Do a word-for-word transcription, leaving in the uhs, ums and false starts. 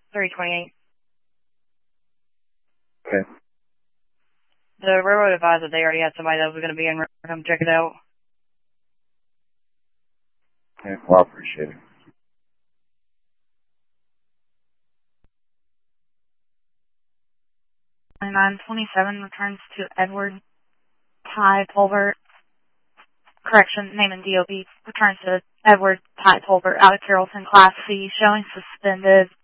three twenty-eight. Okay. The railroad advised that they already had somebody that was going to be in. Come check it out. Okay, well, I appreciate it. nine twenty-seven returns to Edward Ty Pulver. Correction, name and D O B returns to Edward Ty Pulver out of Carrollton, Class C, showing suspended